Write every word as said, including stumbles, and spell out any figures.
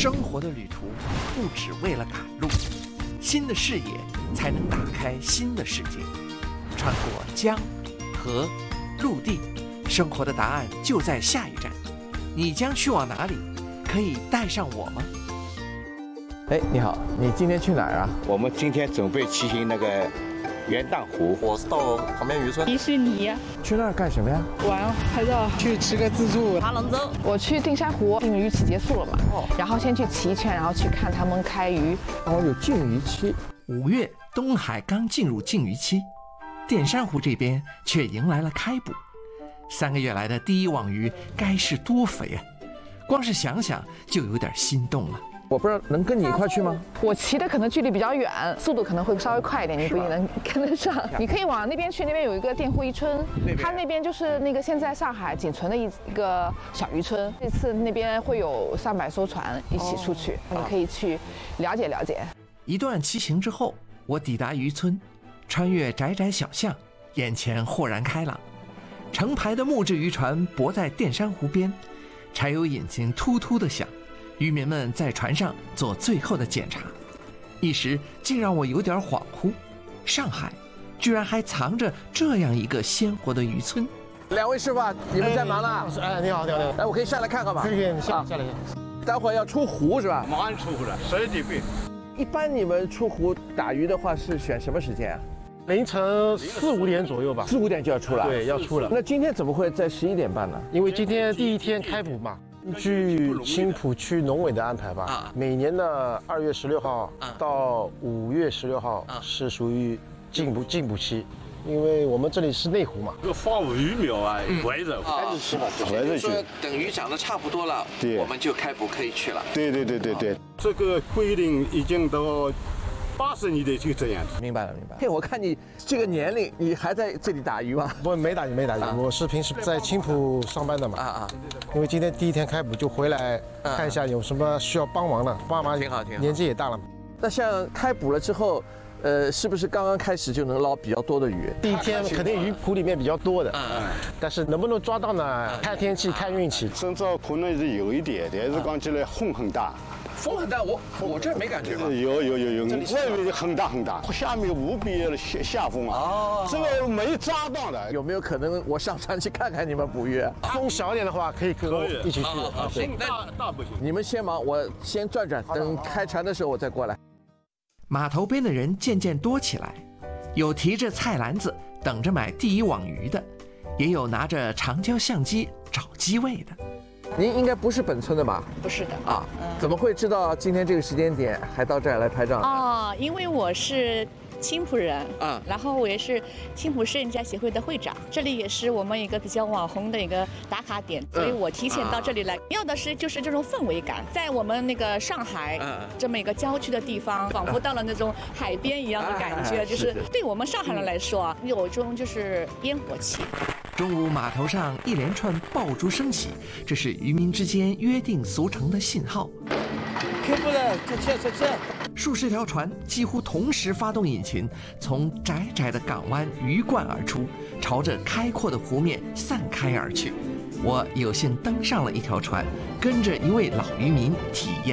生活的旅途不只为了赶路，新的视野才能打开新的世界。穿过江、河、陆地，生活的答案就在下一站。你将去往哪里？可以带上我吗？ 哎，你好，你今天去哪儿啊？ 我们今天准备骑行那个元旦湖。 我是到旁边渔村。 迪士尼。 去那儿干什么呀？ 玩，拍照。 去吃个自助。 爬龙舟。 我去定山湖，禁渔期结束了嘛，哦，然后先去骑一圈，然后去看他们开渔。 哦，有禁渔期。 五月，东海刚进入禁渔期，淀山湖这边却迎来了开捕。三个月来的第一网鱼该是多肥啊！光是想想就有点心动了。 我不知道能跟你一块去吗？ 我骑的可能距离比较远，速度可能会稍微快一点，你不一定能跟得上。你可以往那边去，那边有一个佃户渔村，它那边就是那个现在上海仅存的一一个小渔村。这次那边会有上百艘船一起出去，你可以去了解了解。 一段骑行之后，我抵达渔村，穿越窄窄小巷，眼前豁然开朗。成排的木质渔船泊在淀山湖边，柴油引擎突突地响。渔民们在船上做最后的检查，一时竟让我有点恍惚。上海居然还藏着这样一个鲜活的渔村。 两位师傅，你们在忙呢？ 哎，你好，你好，你好。 哎，我可以下来看看吗？ 可以，可以，下下来。 待会儿要出湖是吧？ 马上出湖了，十二点半。 一般你们出湖打鱼的话是选什么时间啊？ 凌晨四五点左右吧。 四五点就要出了？ 对，要出了。 那今天怎么会在十一点半呢？ 因为今天第一天开捕嘛。据青浦区农委的安排吧，啊、每年的二月十六号到五月十六号是属于禁捕禁捕期，因为我们这里是内湖嘛。 这个放鱼苗啊，围着开始吃嘛， 围着去。 等鱼长得差不多了， 对， 我们就开捕可以去了。 对对对对对，这个规定已经到八十年代就这样子。 明白了，明白了。嘿，我看你这个年龄，你还在这里打鱼吗？ 不，没打鱼，没打鱼。啊、我是平时在青浦上班的嘛。啊啊。因为今天第一天开捕，就回来看一下有什么需要帮忙的。爸妈挺好，挺好。 年纪也大了嘛。 那像开捕了之后，呃，是不是刚刚开始就能捞比较多的鱼？ 第一天肯定鱼湖里面比较多的，嗯，但是能不能抓到呢？看天气，看运气。 深圳可能是有一点，但是讲起来风很大。 风很大，我我这没感觉吧？ 有有有有，外面很大很大，下面无比下下风啊！哦，这个没抓到的， 有没有可能我上船去看看你们捕鱼？ 风小一点的话，可以跟我一起去。 啊，行，大大不行。 你们先忙，我先转转，等开船的时候我再过来。 码头边的人渐渐多起来，有提着菜篮子等着买第一网鱼的，也有拿着长焦相机找机位的。 您应该不是本村的吧？ 不是的啊，嗯、怎么会知道今天这个时间点还到这儿来拍照？ 哦，因为我是青浦人啊，然后我也是青浦摄影家协会的会长，这里也是我们一个比较网红的一个打卡点，所以我提前到这里来，要的是就是这种氛围感，在我们那个上海这么一个郊区的地方，仿佛到了那种海边一样的感觉，就是对我们上海人来说啊，有一种就是烟火气。 中午码头上一连串爆竹声起，这是渔民之间约定俗成的信号。 开不了，这这这这。 数十条船几乎同时发动引擎，从窄窄的港湾鱼贯而出，朝着开阔的湖面散开而去。我有幸登上了一条船，跟着一位老渔民体验